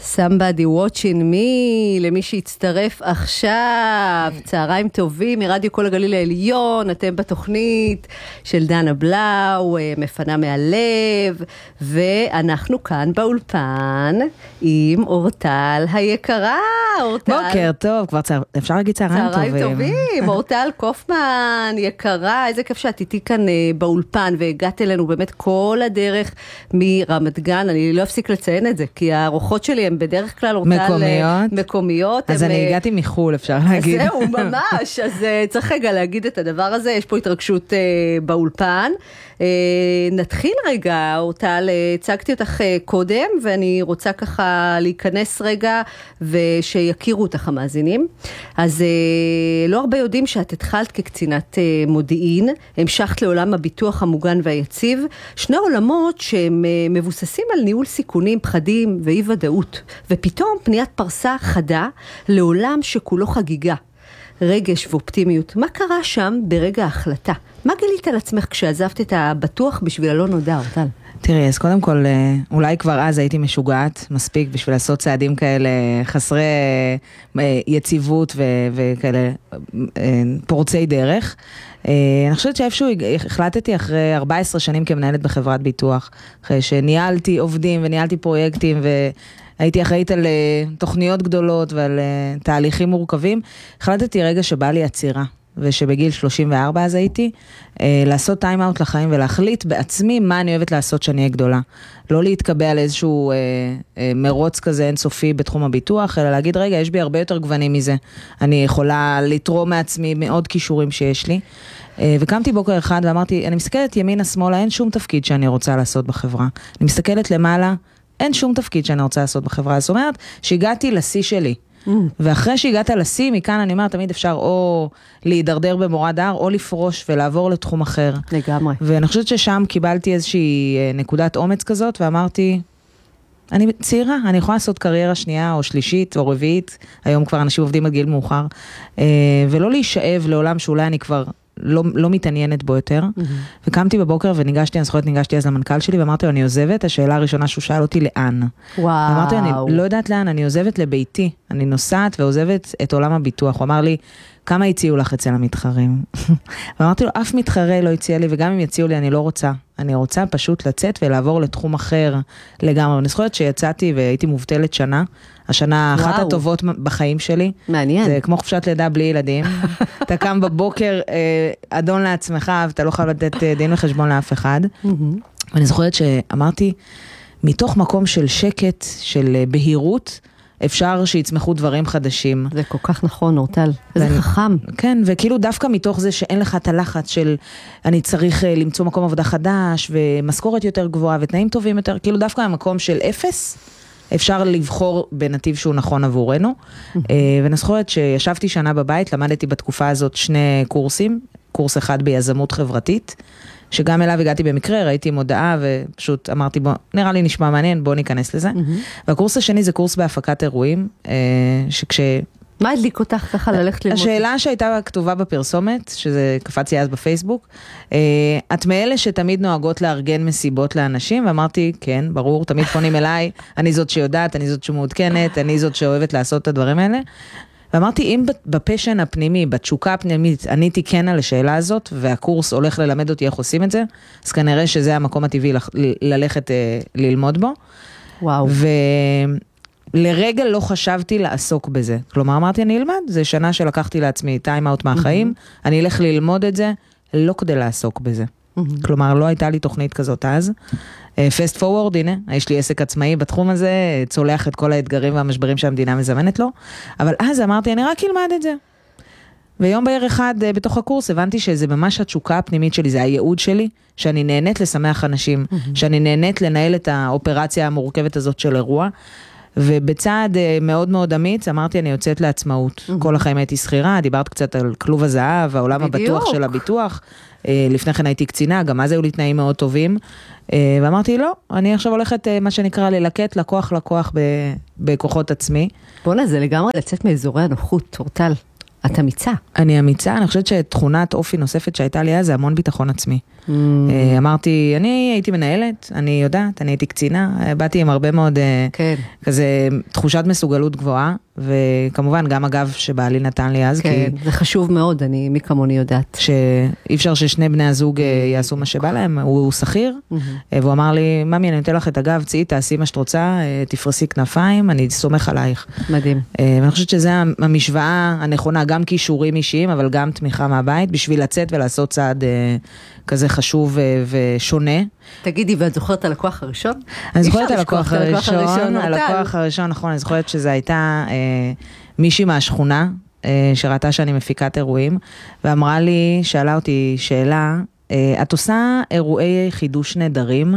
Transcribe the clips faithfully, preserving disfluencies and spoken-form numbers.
Somebody watching me, למי שהצטרף עכשיו, צהריים טובים מרדיו כל הגליל העליון, אתם בתוכנית של דנה בלאו, מפנה מהלב, ואנחנו כאן באולפן עם אורטל היקרה, אורטל. בוקר טוב, כבר צהר... אפשר להגיד צהריים טובים. צהריים טובים, אורטל קופמן, יקרה, איזה כיף שאת איתי כאן באולפן, והגעת אלינו באמת כל הדרך מרמת גן, אני לא אפסיק לציין את זה, כי הארוחות שלי הן בדרך כלל אורטל מקומיות. מקומיות. אז הם... אני הגעתי מחול, אפשר להגיד. זהו, ממש, אז צריך רגע להגיד את הדבר הזה, יש פה התרגשות באולפן. נתחיל רגע, אורטל, הצגתי אותך קודם, ואני רוצה ככה להיכנס רגע, ושיכירו אותך המאזינים. אז לא הרבה יודעים שאת התחלת כקצינת מודיעין, המשכת לעולם הביטוח המוגן והיציב, שני עולמות שהם מבוססים על ניהול סיכונים, פחדים ואי ודאות, ופתאום פניית פרסה חדה לעולם שכולו חגיגה, רגש ואופטימיות. מה קרה שם ברגע ההחלטה? מה גילית על עצמך כשעזבת את הבטוח בשביל הלא נודע, אורטל? תראי, אז קודם כל, אולי כבר אז הייתי משוגעת מספיק בשביל לעשות צעדים כאלה חסרי יציבות וכאלה פורצי דרך. אני חושבת שאיפשהו החלטתי אחרי ארבע עשרה שנים כמנהלת בחברת ביטוח, אחרי שניהלתי עובדים וניהלתי פרויקטים והייתי אחראית על תוכניות גדולות ועל תהליכים מורכבים, החלטתי רגע שבא לי עצירה. ושבגיל שלושים וארבע אז הייתי, אה, לעשות טיים אאוט לחיים ולהחליט בעצמי מה אני אוהבת לעשות שאני אהיה גדולה. לא להתקבע על איזשהו אה, אה, מרוץ כזה אינסופי בתחום הביטוח, אלא להגיד, רגע, יש בי הרבה יותר גוונים מזה. אני יכולה לתרום מעצמי מאוד כישורים שיש לי. אה, וקמתי בוקר אחד ואמרתי, אני מסתכלת ימינה שמאלה, אין שום תפקיד שאני רוצה לעשות בחברה. אני מסתכלת למעלה, אין שום תפקיד שאני רוצה לעשות בחברה. זאת אומרת, שהגעתי לשיא שלי. ואחרי שהגעת לשיא, מכאן אני אומרת, תמיד אפשר או להידרדר במורד הר, או לפרוש ולעבור לתחום אחר. לגמרי. ואני חושבת ששם קיבלתי איזושהי נקודת אומץ כזאת, ואמרתי, אני צעירה, אני יכולה לעשות קריירה שנייה או שלישית או רביעית, היום כבר אנשים עובדים עד גיל מאוחר, ולא להישאב לעולם שאולי אני כבר לא, לא מתעניינת בו יותר. Mm-hmm. וקמתי בבוקר וניגשתי, אני זוכרת, ניגשתי אז למנכ"ל שלי, ואמרתי לו, אני עוזבת, השאלה הראשונה שהוא שאל אותי, לאן? וואו. ואמרתי, אני לא יודעת לאן, אני עוזבת לביתי, אני נוסעת ועוזבת את עולם הביטוח. הוא אמר לי, כמה הציעו לך אצל המתחרים? ואמרתי לו, אף מתחרה לא הציע לי, וגם אם יציעו לי, אני לא רוצה. אני רוצה פשוט לצאת ולעבור לתחום אחר לגמרי. ואני זוכרת שיצאתי והייתי מובטלת שנה, השנה וואו. אחת הטובות בחיים שלי. מעניין. זה כמו חופשת לידה בלי ילדים. אתה קם בבוקר, אה, אדון לעצמך, ואתה לא חייב לתת דין וחשבון לאף אחד. ואני זוכרת שאמרתי, מתוך מקום של שקט, של בהירות, אפשר שיצמחו דברים חדשים. זה כל כך נכון, אורטל. זה חכם. כן, וכאילו דווקא מתוך זה שאין לך את הלחץ של אני צריך למצוא מקום עבודה חדש, ומשכורת יותר גבוהה, ותנאים טובים יותר, כאילו דווקא המקום של אפס, אפשר לבחור בנתיב שהוא נכון עבורנו. ואני זוכרת שישבתי שנה בבית, למדתי בתקופה הזאת שני קורסים, קורס אחד ביזמות חברתית, שגם אליו הגעתי במקרה, ראיתי מודעה ופשוט אמרתי, בוא, נראה לי נשמע מעניין, בוא ניכנס לזה. והקורס השני זה קורס בהפקת אירועים, שכש... מה הדליק אותך ככה ללכת ללמוד? השאלה שהייתה כתובה בפרסומת, שזה קפצתי אז בפייסבוק, את מאלה שתמיד נוהגות לארגן מסיבות לאנשים, ואמרתי, כן, ברור, תמיד פונים אליי, אני זאת שיודעת, אני זאת שמעודכנת, אני זאת שאוהבת לעשות את הדברים האלה. ואמרתי, אם בפשן הפנימי, בתשוקה הפנימית, עניתי כן על השאלה הזאת, והקורס הולך ללמד אותי איך עושים את זה, אז כנראה שזה המקום הטבעי ללכת ללמוד בו. וואו. ולרגע לא חשבתי לעסוק בזה. כלומר, אמרתי, אני אלמד, זה שנה שלקחתי לעצמי טיים אאוט מהחיים, אני אלך ללמוד את זה, לא כדי לעסוק בזה. כלומר, לא הייתה לי תוכנית כזאת אז. פסט פורוורד, הנה, יש לי עסק עצמאי בתחום הזה, צולח את כל האתגרים והמשברים שהמדינה מזמנת לו, אבל אז אמרתי, אני רק אלמד את זה. ויום בעיר אחד בתוך הקורס הבנתי שזה ממש התשוקה הפנימית שלי, זה הייעוד שלי, שאני נהנית לשמח אנשים, שאני נהנית לנהל את האופרציה המורכבת הזאת של אירוע, ובצעד מאוד מאוד אמיץ, אמרתי, אני יוצאת לעצמאות. כל החיים הייתי שכירה, דיברת קצת על כלוב הזהב, העולם הבטוח של הביטוח, לפני כן הייתי קצינה, גם אז היו לי תנאים מאוד טובים, ואמרתי, לא, אני עכשיו הולכת, מה שנקרא, ללקט לקוח לקוח בכוחות עצמי. בוא'נה, זה לגמרי לצאת מאזורי הנוחות, אורטל. את אמיצה. אני אמיצה, אני חושבת שתכונת אופי נוספת שהייתה לי אז, זה המון ביטחון עצמי. אמרתי, אני הייתי מנהלת, אני יודעת, אני הייתי קצינה, באתי עם הרבה מאוד כן. כזה תחושת מסוגלות גבוהה, וכמובן גם אגב שבעלי נתן לי אז, כן, כי זה חשוב מאוד, אני מי כמוני יודעת. שאי אפשר ששני בני הזוג יעשו מה שבא להם, הוא שכיר, והוא אמר לי, ממי, אני נותן לך את הגב, צאי, תעשי מה שאת רוצה, תפרסי כנפיים, אני סומך עלייך. מדהים. ואני חושבת שזה המשוואה הנכונה, גם כישורים אישיים, אבל גם תמיכה מהבית, בשביל לצאת ולעשות צעד כזה חשוב ושונה. תגידי, ואת זוכרת על הלקוח הראשון? אני זוכרת על הלקוח הראשון, הלקוח הראשון, נכון, אני זוכרת שזה הייתה מישהי מהשכונה, שראתה שאני מפיקת אירועים, ואמרה לי, שאלה אותי שאלה, את עושה אירועי חידוש נהדרים?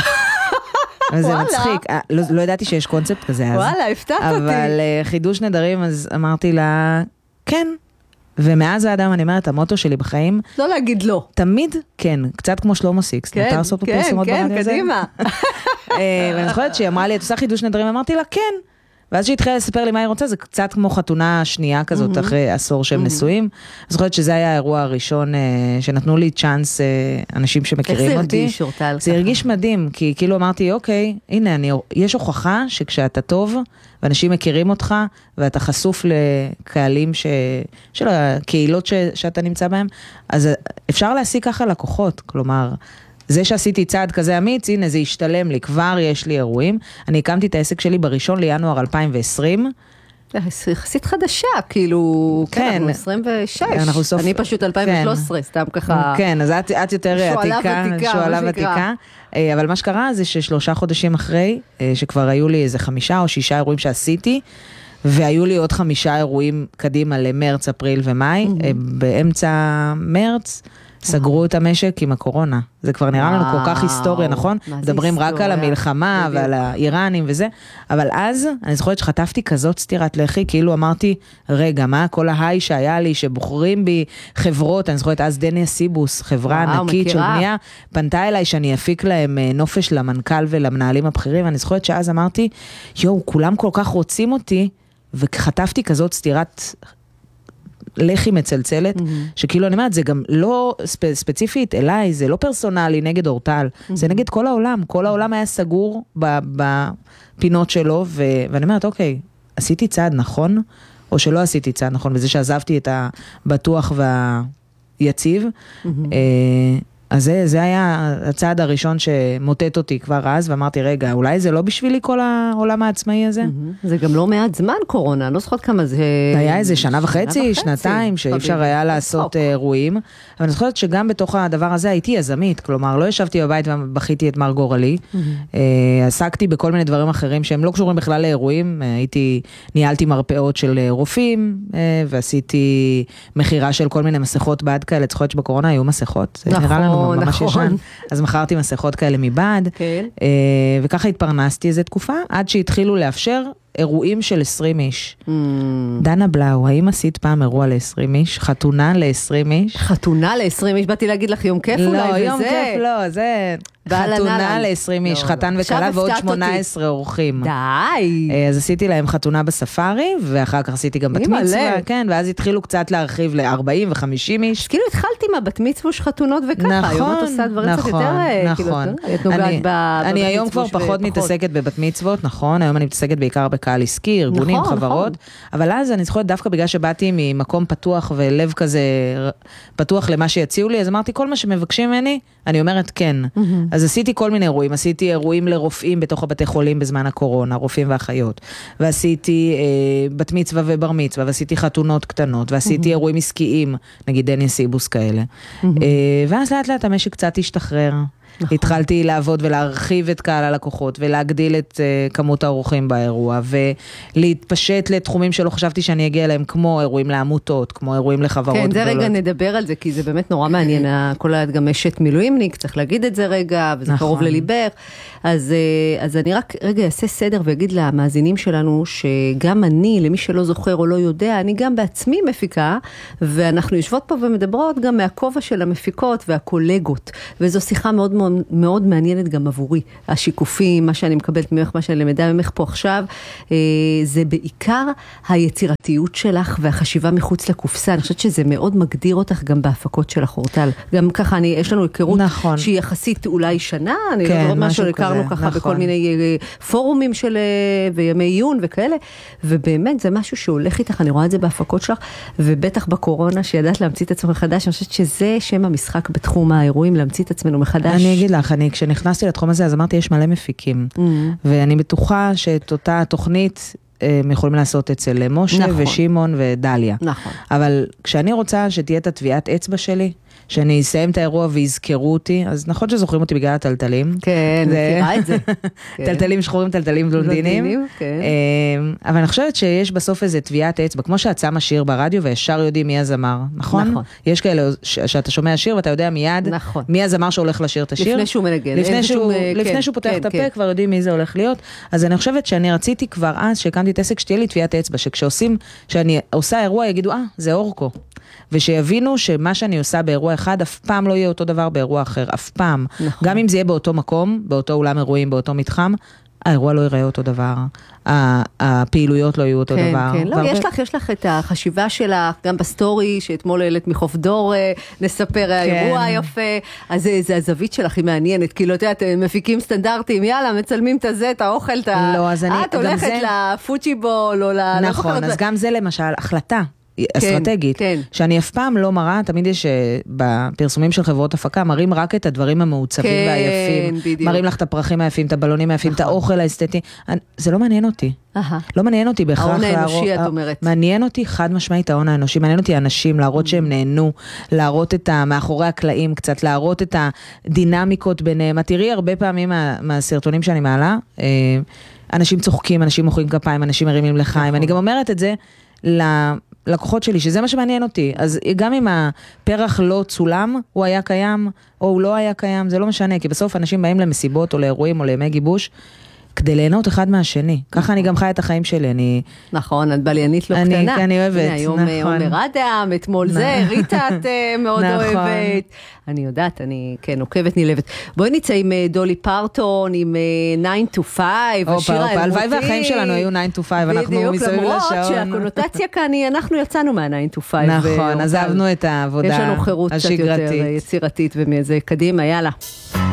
וזה מצחיק, לא, לא ידעתי שיש קונספט כזה אז. וואלה, הפתעת אותי. אבל חידוש נהדרים, אז אמרתי לה, כן. ומאז האדם, אני אומרת, המוטו שלי בחיים, לא להגיד לא. תמיד, כן, קצת כמו שלמה סיקס. כן, כן, כן, קדימה. ואני זוכרת שהיא אמרה לי, את עושה חידוש נהדרים, אמרתי לה, כן. ואז שהיא התחילה לספר לי מה היא רוצה, זה קצת כמו חתונה שנייה כזאת, אחרי עשור שהם נשואים. אני זוכרת שזה היה האירוע הראשון שנתנו לי צ'אנס, אנשים שמכירים אותי. איך זה הרגיש, אורטל? זה הרגיש מדהים, כי כאילו אמרתי, אוקיי, הנה, יש הוכחה שכשאתה טוב, ואנשים מכירים אותך, ואתה חשוף לקהלים של הקהילות שאתה נמצא בהם, אז אפשר להשיג ככה לקוחות, כלומר, זה שעשיתי צעד כזה אמיץ, הנה זה השתלם לי, כבר יש לי אירועים. אני הקמתי את העסק שלי בראשון לינואר אלפיים ועשרים. יחסית חדשה, כאילו, כן, אנחנו עשרים ושש. אני פשוט אלפיים ושלוש עשרה, סתם ככה. כן, אז את יותר עתיקה, שואלה ותיקה. אבל מה שקרה זה ששלושה חודשים אחרי, שכבר היו לי איזה חמישה או שישה אירועים שעשיתי, והיו לי עוד חמישה אירועים קדימה למרץ, אפריל ומאי, באמצע מרץ, סגרו את המשק עם הקורונה. זה כבר נראה לנו כל כך היסטוריה, נכון? מדברים רק על המלחמה ועל האיראנים וזה, אבל אז אני זוכרת שחטפתי כזאת סתירת לחי, כאילו אמרתי, רגע, מה כל ההיי שהיה לי, שבוחרים בי חברות, אני זוכרת אז דניה סיבוס, חברה ענקית של בנייה, פנתה אליי שאני אפיק להם נופש למנכ"ל ולמנהלים הבכירים, ואני זוכרת שאז אמרתי, יואו, כולם כל כך רוצים אותי, וחטפתי כזאת סתירת לחי מצלצלת, mm-hmm. שכאילו אני אומרת, זה גם לא ספ, ספציפית אליי, זה לא פרסונלי נגד אורטל, mm-hmm. זה נגד כל העולם, כל העולם היה סגור בפינות שלו, ו, ואני אומרת, אוקיי, עשיתי צעד נכון, או שלא עשיתי צעד נכון, בזה שעזבתי את הבטוח והיציב, mm-hmm. אז זה, זה היה הצעד הראשון שמוטט אותי כבר אז, ואמרתי, רגע, אולי זה לא בשבילי כל העולם העצמאי הזה? זה גם לא מעט זמן קורונה, לא זוכרת כמה זה... היה איזה שנה וחצי, שנתיים, שאי אפשר היה לעשות אירועים, אבל אני זוכרת שגם בתוך הדבר הזה הייתי יזמית, כלומר, לא ישבתי בבית ובכיתי את מר גורלי, עסקתי בכל מיני דברים אחרים שהם לא קשורים בכלל לאירועים, הייתי, ניהלתי מרפאות של רופאים, ועשיתי מחירה של כל מיני מסכות בעד כאלה, זוכרת שבקורונה היו מסכות, נראה לנו ממש ישן. אז מכרתי מסכות כאלה מבעד, וככה התפרנסתי איזו תקופה, עד שהתחילו לאפשר אירועים של עשרים איש. דנה בלאו, האם עשית פעם אירוע ל-עשרים איש? חתונה ל-עשרים איש? חתונה ל-עשרים איש? באתי להגיד לך יום כיף אולי, וזה... לא, יום כיף לא, זה... חתונה ל-עשרים איש, חתן וכלה ועוד שמונה עשרה אורחים. די! אז עשיתי להם חתונה בספארי, ואחר כך עשיתי גם בת מצווה, כן, ואז התחילו קצת להרחיב ל-ארבעים ו-חמישים איש. כאילו התחלתי מהבת מצווה חתונות וככה, היום את עושה דברים קצת יותר... נכון, נכון. אני היום כבר פחות מתעסקת בבת מצוות, נכון, היום אני מתעסקת בעיקר בקהל עסקי, ארגונים, חברות, אבל אז אני זוכרת דווקא בגלל שבאתי ממקום פתוח ולב כזה פתוח למה שיציעו לי, אז אמרתי כל מה שמבקשים ממני, אני אומרת כן. אז עשיתי כל מיני אירועים, עשיתי אירועים לרופאים בתוך הבתי חולים בזמן הקורונה, רופאים ואחיות, ועשיתי אה, בת מצווה ובר מצווה, ועשיתי חתונות קטנות, ועשיתי mm-hmm. אירועים עסקיים, נגיד דניה סיבוס כאלה. Mm-hmm. אה, ואז לאט לאט המשק קצת השתחרר. נכון. התחלתי לעבוד ולהרחיב את קהל הלקוחות, ולהגדיל את uh, כמות האורחים באירוע, ולהתפשט לתחומים שלא חשבתי שאני אגיע אליהם, כמו אירועים לעמותות, כמו אירועים לחברות גדולות. כן, זה רגע נדבר על זה, כי זה באמת נורא מעניין, כל העד גם אשת מילואימניק, צריך להגיד את זה רגע, וזה נכון. קרוב לליבך. אז, אז אני רק רגע אעשה סדר ואגיד למאזינים שלנו, שגם אני, למי שלא זוכר או לא יודע, אני גם בעצמי מפיקה, ואנחנו יושבות פה ומדברות גם מהכובע של המפיקות והקולגות, וזו שיחה מאוד מאוד מאוד, מאוד מעניינת גם עבורי. השיקופים, מה שאני מקבלת ממך, מה שאני למדה ממך פה עכשיו, זה בעיקר היצירתיות שלך והחשיבה מחוץ לקופסה. אני חושבת שזה מאוד מגדיר אותך גם בהפקות של החורטל. גם ככה, אני, יש לנו היכרות נכון. שהיא יחסית אולי שנה, אני כן, לא עוד משהו, משהו הכרנו כזה, ככה נכון. בכל מיני פורומים של, וימי עיון וכאלה, ובאמת זה משהו שהולך איתך, אני רואה את זה בהפקות שלך, ובטח בקורונה שידעת להמציא את עצמך מחדש, אני חושבת שזה שם המשחק בתחום האירועים, להמציא את עצמנו מחדש. אני אגיד לך, אני כשנכנסתי לתחום הזה, אז אמרתי, יש מלא מפיקים, mm-hmm. ואני בטוחה שאת אותה תוכנית, הם יכולים לעשות אצל משה נכון. ושימון ודליה. נכון. אבל כשאני רוצה שתהיה את הטביעת אצבע שלי, שאני אסיים את האירוע ויזכרו אותי, אז נכון שזוכרים אותי בגלל הטלטלים. כן, מכירה את זה. טלטלים שחורים, טלטלים בלונדינים. אבל אני חושבת שיש בסוף איזה טביעת אצבע, כמו שאת שמה שיר ברדיו וישר יודעים מי הזמר, נכון? נכון. יש כאלה שאתה שומע שיר ואתה יודע מיד מי הזמר שהולך לשיר את השיר. לפני שהוא מנגן. לפני שהוא פותח את הפה כבר יודעים מי זה הולך להיות. אז אני חושבת שאני רציתי כבר אז שהקמתי את עסק שתהיה לי טביעת אצבע, שכשעושים, שאני עושה אירוע יגידו, אה, זה אורקו. ושיבינו שמה שאני עושה באירוע אחד, אף פעם לא יהיה אותו דבר באירוע אחר, אף פעם. נכון. גם אם זה יהיה באותו מקום, באותו אולם אירועים, באותו מתחם, האירוע לא ייראה אותו דבר, הפעילויות לא יהיו אותו כן, דבר. כן, לא, והרבה... יש לך, יש לך את החשיבה שלך, גם בסטורי, שאתמול העלית מחוף דור, נספר כן. האירוע יפה, אז זה, זה הזווית שלך, היא מעניינת, כאילו, אתה יודעת, מפיקים סטנדרטיים, יאללה, מצלמים את הזה, את האוכל, את ה... לא, אז אני... את הולכת זה... לפוצ'יבול, או ל... נכון, אז גם זה למשל, החלטה. אסטרטגית, כן, כן. שאני אף פעם לא מראה, תמיד יש בפרסומים של חברות הפקה, מראים רק את הדברים המעוצבים כן, והיפים, בדיוק. מראים לך את הפרחים היפים, את הבלונים היפים, נכון. את האוכל האסתטי, זה לא מעניין אותי. Aha. לא מעניין אותי בהכרח. ההון האנושי, את אומרת. מעניין אותי חד משמעית ההון האנושי, מעניין אותי האנשים, להראות שהם נהנו, להראות את מאחורי הקלעים קצת, להראות את הדינמיקות ביניהם. את תראי הרבה פעמים מה, מהסרטונים שאני מעלה, אנשים צוחקים, אנשים מוחאים כפיים, אנשים מרימים לחיים, אני גם אומרת את זה ללקוחות שלי, שזה מה שמעניין אותי. אז גם אם הפרח לא צולם, הוא היה קיים, או הוא לא היה קיים, זה לא משנה, כי בסוף אנשים באים למסיבות או לאירועים או לימי גיבוש, כדי ליהנות אחד מהשני. ככה אני גם חי את החיים שלי, אני... נכון, את בליינית לא קטנה. אני, אני אוהבת, נכון. היום עומר אדם, אתמול זה, ריטה את מאוד אוהבת. אני יודעת, אני כן, עוקבת נלבת. בואי נצא עם דולי פרטון, עם נine to five, השיר האלמותי. הלוואי והחיים שלנו היו nine to five, אנחנו מסביב לשעון. למרות שהקונוטציה כאן היא, אנחנו יצאנו מה-nine to five. נכון, עזבנו את העבודה השגרתית. יש לנו חירות קצת יותר יצירתית ומזה קדימה, יאללה.